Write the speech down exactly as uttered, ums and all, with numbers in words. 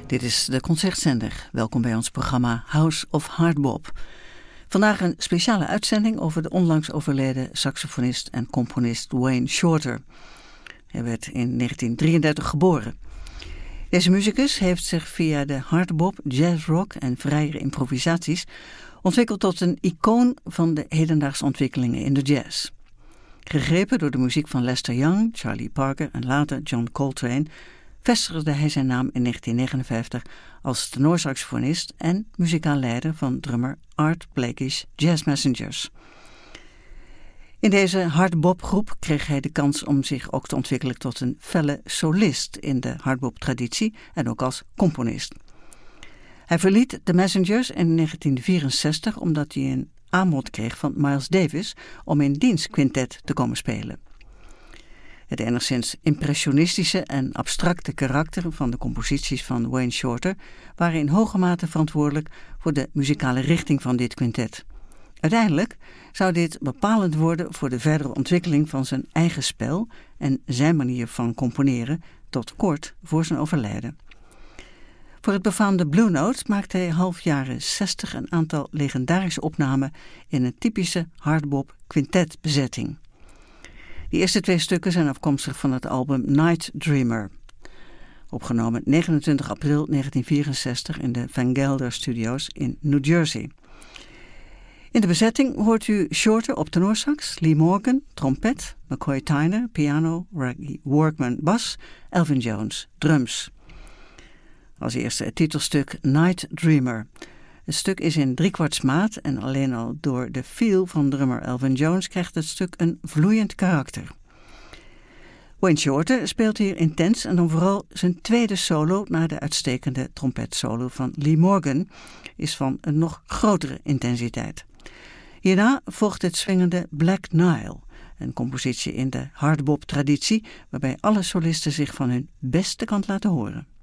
Dit is de Concertzender. Welkom bij ons programma House of Hardbop. Vandaag een speciale uitzending over de onlangs overleden saxofonist en componist Wayne Shorter. Hij werd in negentien drieëndertig geboren. Deze muzikus heeft zich via de hardbop, jazzrock en vrijere improvisaties ontwikkeld tot een icoon van de hedendaagse ontwikkelingen in de jazz. Gegrepen door de muziek van Lester Young, Charlie Parker en later John Coltrane, vestigde hij zijn naam in negentien negenenvijftig als tenorsaxofonist en muzikaal leider van drummer Art Blakey's Jazz Messengers. In deze hardbopgroep kreeg hij de kans om zich ook te ontwikkelen tot een felle solist in de hardbop-traditie en ook als componist. Hij verliet de Messengers in negentien vierenzestig omdat hij een aanbod kreeg van Miles Davis om in diens quintet te komen spelen. Het enigszins impressionistische en abstracte karakter van de composities van Wayne Shorter waren in hoge mate verantwoordelijk voor de muzikale richting van dit quintet. Uiteindelijk zou dit bepalend worden voor de verdere ontwikkeling van zijn eigen spel en zijn manier van componeren tot kort voor zijn overlijden. Voor het befaamde Blue Note maakte hij half jaren zestig een aantal legendarische opnamen in een typische hardbop quintetbezetting. De eerste twee stukken zijn afkomstig van het album Night Dreamer, opgenomen negenentwintig april negentien vierenzestig in de Van Gelder Studios in New Jersey. In de bezetting hoort u Shorter op tenorsax, Lee Morgan, trompet, McCoy Tyner, piano, Reggie Workman, bas, Elvin Jones, drums. Als eerste het titelstuk Night Dreamer. Het stuk is in driekwartsmaat en alleen al door de feel van drummer Elvin Jones krijgt het stuk een vloeiend karakter. Wayne Shorter speelt hier intens en dan vooral zijn tweede solo na de uitstekende trompetsolo van Lee Morgan is van een nog grotere intensiteit. Hierna volgt het swingende Black Nile, een compositie in de hardbop-traditie waarbij alle solisten zich van hun beste kant laten horen.